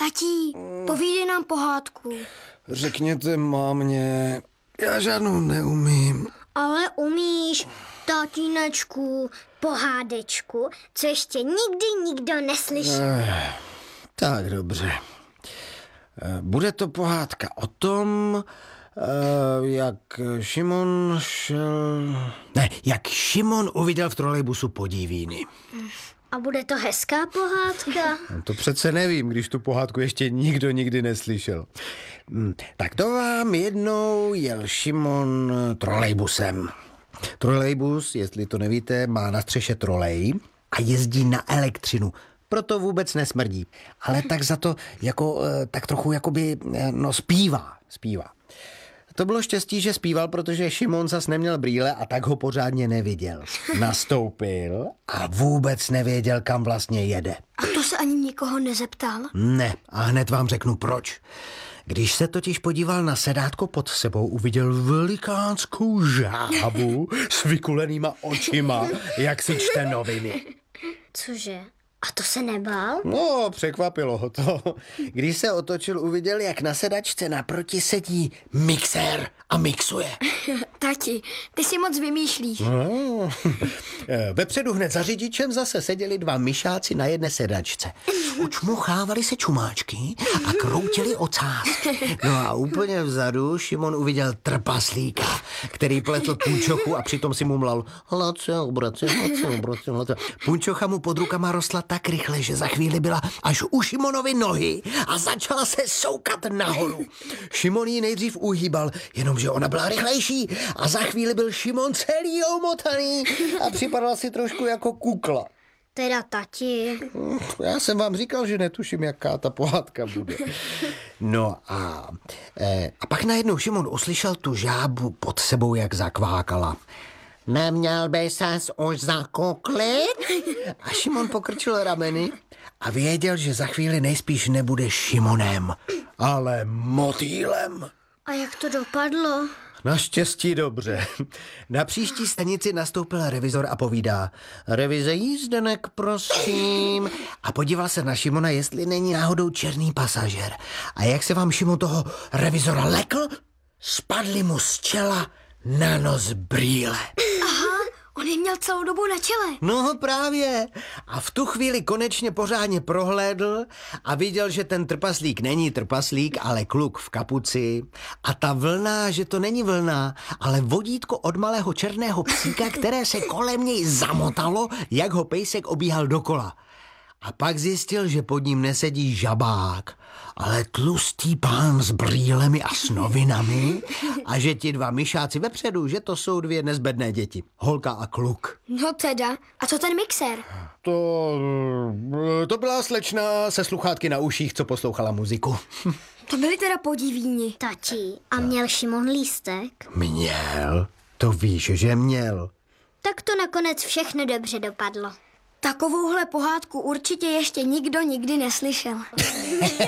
Tati, povídej nám pohádku. Řekněte mámě, já žádnou neumím. Ale umíš, tatínečku, pohádečku, co ještě nikdy nikdo neslyšel. Tak dobře. Bude to pohádka o tom, jak Šimon šel... Ne, jak Šimon uviděl v trolejbusu podívíny. A bude to hezká pohádka? No to přece nevím, když tu pohádku ještě nikdo nikdy neslyšel. Tak to vám jednou jel Šimon trolejbusem. Trolejbus, jestli to nevíte, má na střeše trolej a jezdí na elektřinu. Proto vůbec nesmrdí. Ale tak za to jako, tak trochu jakoby, no zpívá. To bylo štěstí, že zpíval, protože Šimon zas neměl brýle a tak ho pořádně neviděl. Nastoupil a vůbec nevěděl, kam vlastně jede. A to se ani nikoho nezeptal? Ne, a hned vám řeknu proč. Když se totiž podíval na sedátko pod sebou, uviděl velikánskou žábu s vykulenýma očima, jak si čte noviny. Cože? A to se nebál? No, překvapilo ho to. Když se otočil, uviděl, jak na sedačce naproti sedí mixér a mixuje. Tati, ty si moc vymýšlíš. No. Vepředu hned za řidičem zase seděli dva myšáci na jedné sedačce. Učmuchávali se čumáčky a kroutili ocásky. No a úplně vzadu Šimon uviděl trpaslíka, který pletl punčochu a přitom si mumlal hladce, obrace. Punčocha mu pod rukama rostla tak rychle, že za chvíli byla až u Šimonovy nohy a začala se soukat nahoru. Šimon ji nejdřív uhýbal, jenomže ona byla rychlejší a za chvíli byl Šimon celý omotaný a připadal si trošku jako kukla. Teda tati. Já jsem vám říkal, že netuším, jaká ta pohádka bude. No a pak najednou Šimon uslyšel tu žábu pod sebou, jak zakvákala. Neměl by ses už zakuklit? A Šimon pokrčil rameny a věděl, že za chvíli nejspíš nebude Šimonem, ale motýlem. A jak to dopadlo? Naštěstí dobře. Na příští stanici nastoupil revizor a povídá: revize jízdenek, prosím. A podíval se na Šimona, jestli není náhodou černý pasažér. A jak se vám Šimon toho revizora lekl, spadly mu z čela na nos brýle. Aha, on je měl celou dobu na čele. No právě. A v tu chvíli konečně pořádně prohlédl a viděl, že ten trpaslík není trpaslík, ale kluk v kapuci. A ta vlna, že to není vlna, ale vodítko od malého černého psíka, které se kolem něj zamotalo, jak ho pejsek obíhal dokola. A pak zjistil, že pod ním nesedí žabák, ale tlustý pán s brýlemi a s novinami a že ti dva myšáci vepředu, že to jsou dvě nezbedné děti, holka a kluk. No teda, a co ten mixér? To byla slečna se sluchátky na uších, co poslouchala muziku. To byli teda podívíni. Tati, a měl Šimon lístek? Měl? To víš, že měl. Tak to nakonec všechno dobře dopadlo. Takovouhle pohádku určitě ještě nikdo nikdy neslyšel.